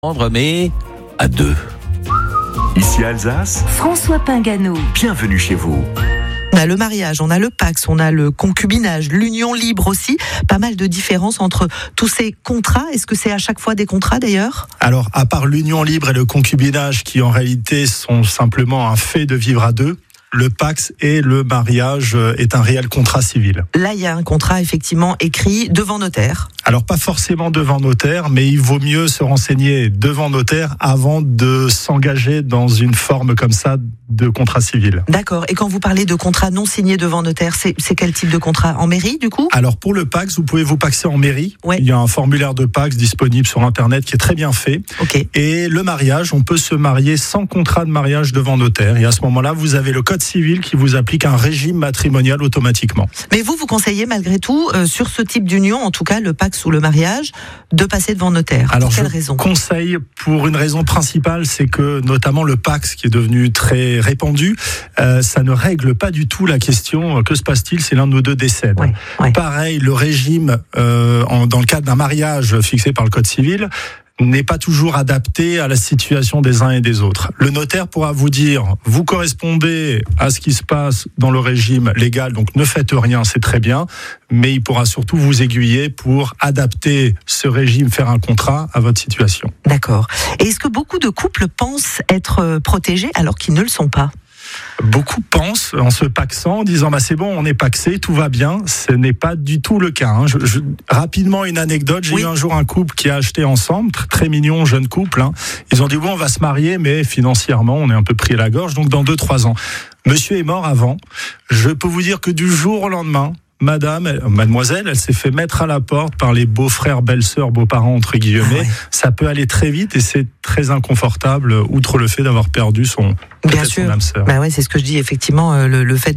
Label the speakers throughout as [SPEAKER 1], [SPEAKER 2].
[SPEAKER 1] Mais à deux.
[SPEAKER 2] Ici Alsace,
[SPEAKER 3] François Pingano.
[SPEAKER 2] bienvenue chez vous.
[SPEAKER 4] On a le mariage, on a le Pacs, on a le concubinage, l'union libre aussi. Pas mal de différences entre tous ces contrats. Est-ce que c'est à chaque fois des contrats d'ailleurs ?
[SPEAKER 5] Alors, à part l'union libre et le concubinage qui en réalité sont simplement un fait de vivre à deux, le Pacs et le mariage est un réel contrat civil.
[SPEAKER 4] Là, il y a un contrat effectivement écrit devant notaire.
[SPEAKER 5] Alors, pas forcément devant notaire, mais il vaut mieux se renseigner devant notaire avant de s'engager dans une forme comme ça de contrat civil.
[SPEAKER 4] D'accord. Et quand vous parlez de contrat non signé devant notaire, c'est quel type de contrat ? En mairie, du coup ?
[SPEAKER 5] Alors, pour le Pacs, vous pouvez vous paxer en mairie.
[SPEAKER 4] Ouais.
[SPEAKER 5] Il y a un formulaire de Pacs disponible sur Internet qui est très bien fait.
[SPEAKER 4] Ok.
[SPEAKER 5] Et le mariage, on peut se marier sans contrat de mariage devant notaire. Et à ce moment-là, vous avez le code civil qui vous applique un régime matrimonial automatiquement.
[SPEAKER 4] Mais vous conseillez malgré tout, sur ce type d'union, en tout cas le Pacs ou le mariage, de passer devant notaire.
[SPEAKER 5] Alors,
[SPEAKER 4] pour quelle
[SPEAKER 5] je
[SPEAKER 4] raison ?
[SPEAKER 5] conseille pour une raison principale, c'est que notamment le Pacs, qui est devenu très répandu, ça ne règle pas du tout la question que se passe-t-il si l'un de nous deux décède.
[SPEAKER 4] Ouais.
[SPEAKER 5] Pareil, le régime dans le cadre d'un mariage fixé par le Code civil n'est pas toujours adapté à la situation des uns et des autres. Le notaire pourra vous dire, vous correspondez à ce qui se passe dans le régime légal, donc ne faites rien, c'est très bien, mais il pourra surtout vous aiguiller pour adapter ce régime, faire un contrat à votre situation.
[SPEAKER 4] D'accord. Et est-ce que beaucoup de couples pensent être protégés alors qu'ils ne le sont pas ?
[SPEAKER 5] Beaucoup pensent en se paxant, en disant c'est bon, on est paxé, tout va bien. Ce n'est pas du tout le cas. Rapidement, une anecdote. J'ai eu un jour un couple qui a acheté ensemble, très mignon, jeune couple. Ils ont dit on va se marier, mais financièrement, on est un peu pris à la gorge. Donc dans 2-3 ans, monsieur est mort avant. Je peux vous dire que du jour au lendemain, mademoiselle, elle s'est fait mettre à la porte par les beaux-frères, belles-sœurs, beaux-parents, entre guillemets. Ah ouais. Ça peut aller très vite et c'est très inconfortable, outre le fait d'avoir perdu son âme sœur.
[SPEAKER 4] Bah ouais, c'est ce que je dis, effectivement, le fait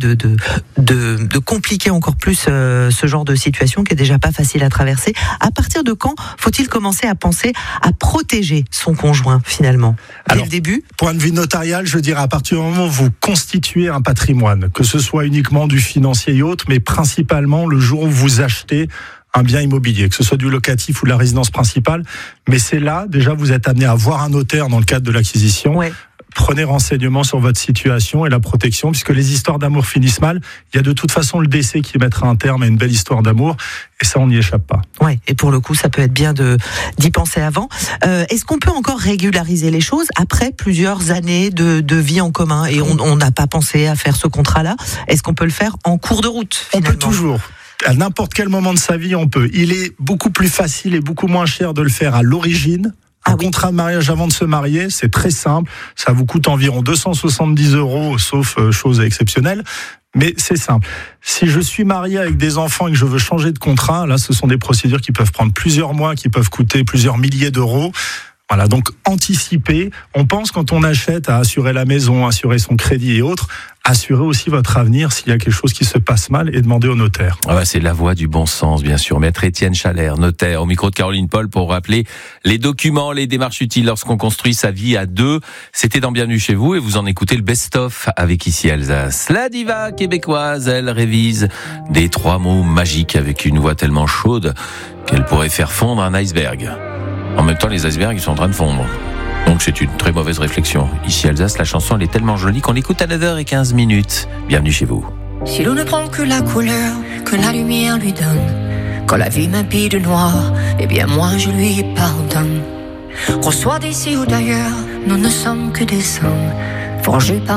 [SPEAKER 4] de compliquer encore plus ce genre de situation qui est déjà pas facile à traverser. À partir de quand faut-il commencer à penser à protéger son conjoint, finalement ? Dès le début ?
[SPEAKER 5] Point de vue notarial, je dirais à partir du moment où vous constituez un patrimoine, que ce soit uniquement du financier et autres, mais principalement le jour où vous achetez un bien immobilier, que ce soit du locatif ou de la résidence principale. Mais c'est là, déjà, vous êtes amené à voir un notaire dans le cadre de l'acquisition. Ouais. Prenez renseignement sur votre situation et la protection, puisque les histoires d'amour finissent mal. Il y a de toute façon le décès qui mettra un terme à une belle histoire d'amour, et ça, on n'y échappe pas.
[SPEAKER 4] Ouais, et pour le coup, ça peut être bien d'y penser avant. Est-ce qu'on peut encore régulariser les choses après plusieurs années de vie en commun, et on n'a pas pensé à faire ce contrat-là ? Est-ce qu'on peut le faire en cours de route, finalement ?
[SPEAKER 5] On peut toujours. À n'importe quel moment de sa vie, on peut. Il est beaucoup plus facile et beaucoup moins cher de le faire à l'origine. Un contrat de mariage avant de se marier, c'est très simple. Ça vous coûte environ 270 €, sauf choses exceptionnelles. Mais c'est simple. Si je suis marié avec des enfants et que je veux changer de contrat, là, ce sont des procédures qui peuvent prendre plusieurs mois, qui peuvent coûter plusieurs milliers d'euros. Voilà, donc anticiper. On pense quand on achète à assurer la maison, assurer son crédit et autres, assurer aussi votre avenir s'il y a quelque chose qui se passe mal et demander au notaire.
[SPEAKER 1] C'est la voie du bon sens, bien sûr. Maître Étienne Chalère, notaire, au micro de Caroline Paul pour rappeler les documents, les démarches utiles lorsqu'on construit sa vie à deux. C'était dans Bienvenue chez vous et vous en écoutez le best-of avec Ici Alsace. La diva québécoise, elle révise des 3 mots magiques avec une voix tellement chaude qu'elle pourrait faire fondre un iceberg. En même temps, les icebergs, ils sont en train de fondre. Donc c'est une très mauvaise réflexion. Ici Alsace, la chanson, elle est tellement jolie qu'on l'écoute à 9h15. Bienvenue chez vous.
[SPEAKER 6] Si l'on ne prend que la couleur que la lumière lui donne, quand la vie m'habille de noir, eh bien moi je lui pardonne. Qu'on soit d'ici ou d'ailleurs, nous ne sommes que des hommes forgés par